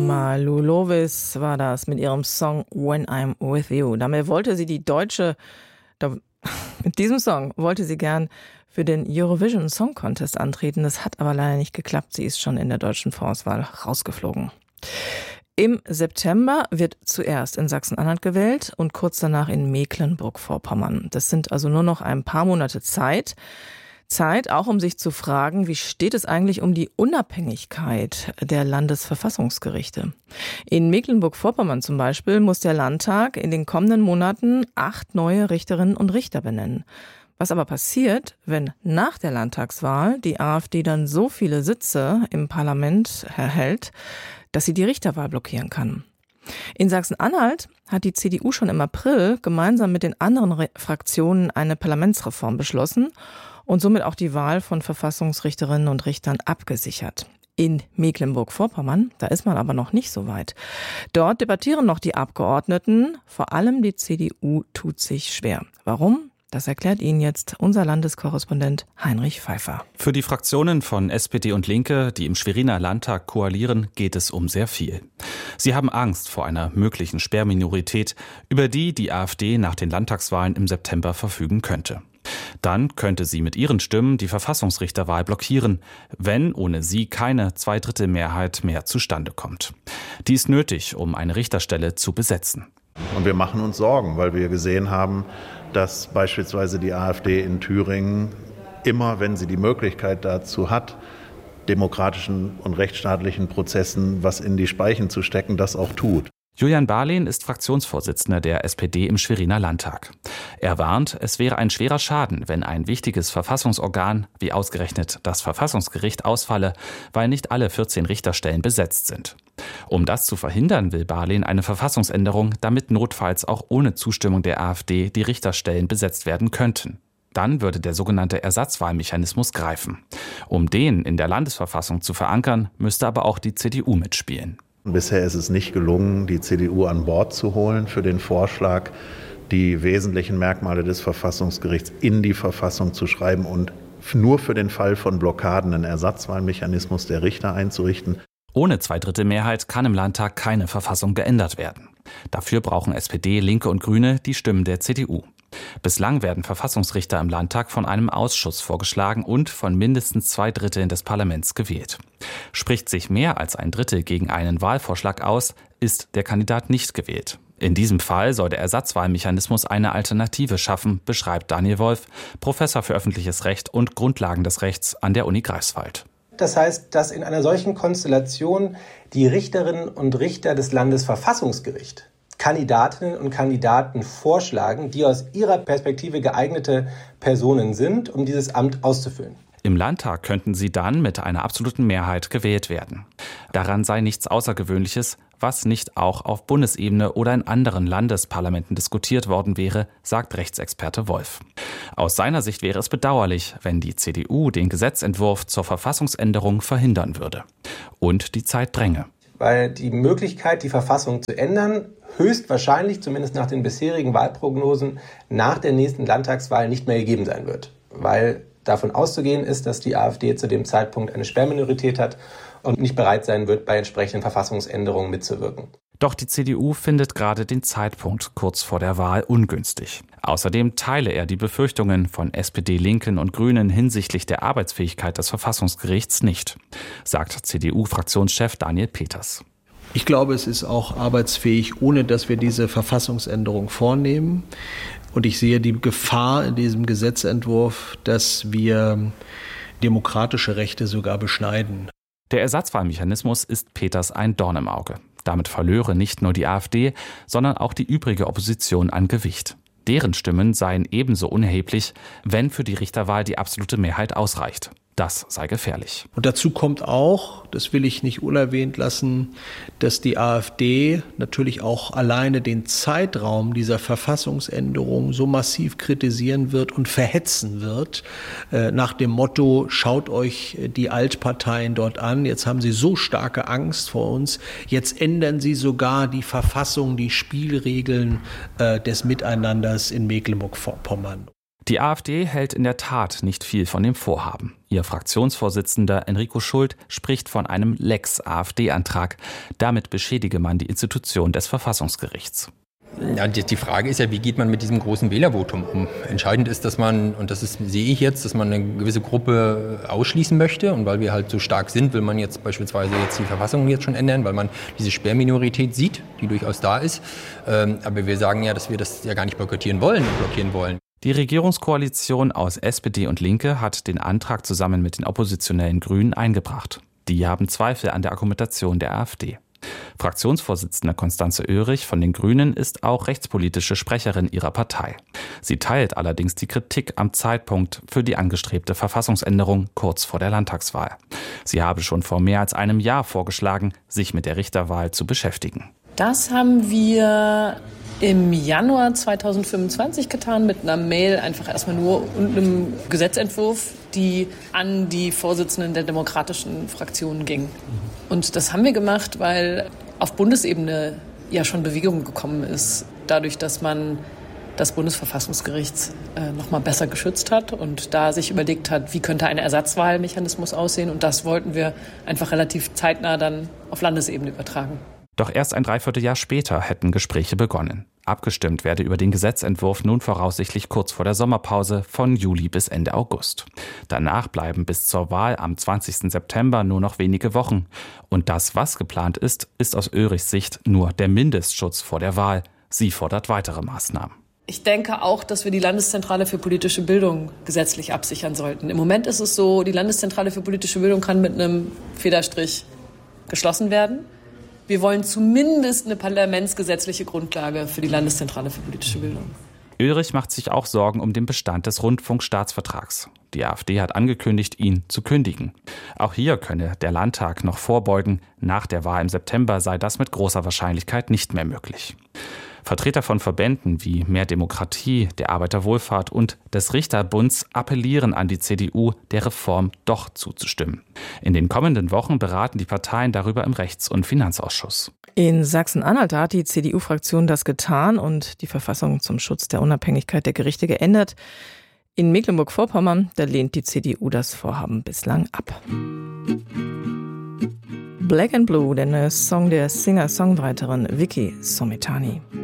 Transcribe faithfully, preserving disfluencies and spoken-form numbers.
Malu Lovis war das mit ihrem Song When I'm With You. Damit wollte sie die deutsche, da, mit diesem Song wollte sie gern für den Eurovision Song Contest antreten. Das hat aber leider nicht geklappt. Sie ist schon in der deutschen Vorauswahl rausgeflogen. Im September wird zuerst in Sachsen-Anhalt gewählt und kurz danach in Mecklenburg-Vorpommern. Das sind also nur noch ein paar Monate Zeit. Zeit, auch um sich zu fragen, wie steht es eigentlich um die Unabhängigkeit der Landesverfassungsgerichte? In Mecklenburg-Vorpommern zum Beispiel muss der Landtag in den kommenden Monaten acht neue Richterinnen und Richter benennen. Was aber passiert, wenn nach der Landtagswahl die AfD dann so viele Sitze im Parlament erhält, dass sie die Richterwahl blockieren kann? In Sachsen-Anhalt hat die C D U schon im April gemeinsam mit den anderen Re- Fraktionen eine Parlamentsreform beschlossen und somit auch die Wahl von Verfassungsrichterinnen und Richtern abgesichert. In Mecklenburg-Vorpommern, da ist man aber noch nicht so weit. Dort debattieren noch die Abgeordneten, vor allem die C D U tut sich schwer. Warum? Das erklärt Ihnen jetzt unser Landeskorrespondent Heinrich Pfeiffer. Für die Fraktionen von S P D und Linke, die im Schweriner Landtag koalieren, geht es um sehr viel. Sie haben Angst vor einer möglichen Sperrminorität, über die die AfD nach den Landtagswahlen im September verfügen könnte. Dann könnte sie mit ihren Stimmen die Verfassungsrichterwahl blockieren, wenn ohne sie keine Zweidrittelmehrheit mehr zustande kommt. Die ist nötig, um eine Richterstelle zu besetzen. Und wir machen uns Sorgen, weil wir gesehen haben, dass beispielsweise die AfD in Thüringen immer, wenn sie die Möglichkeit dazu hat, demokratischen und rechtsstaatlichen Prozessen was in die Speichen zu stecken, das auch tut. Julian Barlehn ist Fraktionsvorsitzender der S P D im Schweriner Landtag. Er warnt, es wäre ein schwerer Schaden, wenn ein wichtiges Verfassungsorgan, wie ausgerechnet das Verfassungsgericht, ausfalle, weil nicht alle vierzehn Richterstellen besetzt sind. Um das zu verhindern, will Barlehn eine Verfassungsänderung, damit notfalls auch ohne Zustimmung der AfD die Richterstellen besetzt werden könnten. Dann würde der sogenannte Ersatzwahlmechanismus greifen. Um den in der Landesverfassung zu verankern, müsste aber auch die C D U mitspielen. Bisher ist es nicht gelungen, die C D U an Bord zu holen für den Vorschlag, die wesentlichen Merkmale des Verfassungsgerichts in die Verfassung zu schreiben und nur für den Fall von Blockaden einen Ersatzwahlmechanismus der Richter einzurichten. Ohne Zweidrittelmehrheit kann im Landtag keine Verfassung geändert werden. Dafür brauchen S P D, Linke und Grüne die Stimmen der C D U. Bislang werden Verfassungsrichter im Landtag von einem Ausschuss vorgeschlagen und von mindestens zwei Dritteln des Parlaments gewählt. Spricht sich mehr als ein Drittel gegen einen Wahlvorschlag aus, ist der Kandidat nicht gewählt. In diesem Fall soll der Ersatzwahlmechanismus eine Alternative schaffen, beschreibt Daniel Wolf, Professor für öffentliches Recht und Grundlagen des Rechts an der Uni Greifswald. Das heißt, dass in einer solchen Konstellation die Richterinnen und Richter des Landesverfassungsgerichts Kandidatinnen und Kandidaten vorschlagen, die aus ihrer Perspektive geeignete Personen sind, um dieses Amt auszufüllen. Im Landtag könnten sie dann mit einer absoluten Mehrheit gewählt werden. Daran sei nichts Außergewöhnliches, was nicht auch auf Bundesebene oder in anderen Landesparlamenten diskutiert worden wäre, sagt Rechtsexperte Wolf. Aus seiner Sicht wäre es bedauerlich, wenn die C D U den Gesetzentwurf zur Verfassungsänderung verhindern würde. Und die Zeit dränge. Weil die Möglichkeit, die Verfassung zu ändern, höchstwahrscheinlich, zumindest nach den bisherigen Wahlprognosen, nach der nächsten Landtagswahl nicht mehr gegeben sein wird. Weil davon auszugehen ist, dass die AfD zu dem Zeitpunkt eine Sperrminorität hat und nicht bereit sein wird, bei entsprechenden Verfassungsänderungen mitzuwirken. Doch die C D U findet gerade den Zeitpunkt kurz vor der Wahl ungünstig. Außerdem teile er die Befürchtungen von S P D, Linken und Grünen hinsichtlich der Arbeitsfähigkeit des Verfassungsgerichts nicht, sagt C D U-Fraktionschef Daniel Peters. Ich glaube, es ist auch arbeitsfähig, ohne dass wir diese Verfassungsänderung vornehmen. Und ich sehe die Gefahr in diesem Gesetzentwurf, dass wir demokratische Rechte sogar beschneiden. Der Ersatzwahlmechanismus ist Peters ein Dorn im Auge. Damit verlöre nicht nur die AfD, sondern auch die übrige Opposition an Gewicht. Deren Stimmen seien ebenso unerheblich, wenn für die Richterwahl die absolute Mehrheit ausreicht. Das sei gefährlich. Und dazu kommt auch, das will ich nicht unerwähnt lassen, dass die AfD natürlich auch alleine den Zeitraum dieser Verfassungsänderung so massiv kritisieren wird und verhetzen wird, äh, nach dem Motto, schaut euch die Altparteien dort an, jetzt haben sie so starke Angst vor uns, jetzt ändern sie sogar die Verfassung, die Spielregeln äh, des Miteinanders in Mecklenburg-Vorpommern. Die AfD hält in der Tat nicht viel von dem Vorhaben. Ihr Fraktionsvorsitzender Enrico Schult spricht von einem Lex-AfD-Antrag. Damit beschädige man die Institution des Verfassungsgerichts. Ja, die Frage ist ja, wie geht man mit diesem großen Wählervotum um? Entscheidend ist, dass man, und das ist, sehe ich jetzt, dass man eine gewisse Gruppe ausschließen möchte. Und weil wir halt so stark sind, will man jetzt beispielsweise jetzt die Verfassung jetzt schon ändern, weil man diese Sperrminorität sieht, die durchaus da ist. Aber wir sagen ja, dass wir das ja gar nicht boykottieren wollen und blockieren wollen. Die Regierungskoalition aus S P D und Linke hat den Antrag zusammen mit den oppositionellen Grünen eingebracht. Die haben Zweifel an der Argumentation der AfD. Fraktionsvorsitzende Constanze Oehrig von den Grünen ist auch rechtspolitische Sprecherin ihrer Partei. Sie teilt allerdings die Kritik am Zeitpunkt für die angestrebte Verfassungsänderung kurz vor der Landtagswahl. Sie habe schon vor mehr als einem Jahr vorgeschlagen, sich mit der Richterwahl zu beschäftigen. Das haben wir im Januar zweitausendfünfundzwanzig getan mit einer Mail, einfach erstmal nur und einem Gesetzentwurf, die an die Vorsitzenden der demokratischen Fraktionen ging. Und das haben wir gemacht, weil auf Bundesebene ja schon Bewegung gekommen ist, dadurch, dass man das Bundesverfassungsgericht äh, noch mal besser geschützt hat und da sich überlegt hat, wie könnte ein Ersatzwahlmechanismus aussehen. Und das wollten wir einfach relativ zeitnah dann auf Landesebene übertragen. Doch erst ein Dreivierteljahr später hätten Gespräche begonnen. Abgestimmt werde über den Gesetzentwurf nun voraussichtlich kurz vor der Sommerpause von Juli bis Ende August. Danach bleiben bis zur Wahl am zwanzigsten September nur noch wenige Wochen. Und das, was geplant ist, ist aus Oehrichs Sicht nur der Mindestschutz vor der Wahl. Sie fordert weitere Maßnahmen. Ich denke auch, dass wir die Landeszentrale für politische Bildung gesetzlich absichern sollten. Im Moment ist es so, die Landeszentrale für politische Bildung kann mit einem Federstrich geschlossen werden. Wir wollen zumindest eine parlamentsgesetzliche Grundlage für die Landeszentrale für politische Bildung. Oehrig macht sich auch Sorgen um den Bestand des Rundfunkstaatsvertrags. Die AfD hat angekündigt, ihn zu kündigen. Auch hier könne der Landtag noch vorbeugen. Nach der Wahl im September sei das mit großer Wahrscheinlichkeit nicht mehr möglich. Vertreter von Verbänden wie Mehr Demokratie, der Arbeiterwohlfahrt und des Richterbunds appellieren an die C D U, der Reform doch zuzustimmen. In den kommenden Wochen beraten die Parteien darüber im Rechts- und Finanzausschuss. In Sachsen-Anhalt hat die C D U-Fraktion das getan und die Verfassung zum Schutz der Unabhängigkeit der Gerichte geändert. In Mecklenburg-Vorpommern, da lehnt die C D U das Vorhaben bislang ab. Black and Blue, der neue Song der Singer-Songwriterin Vicky Sometani.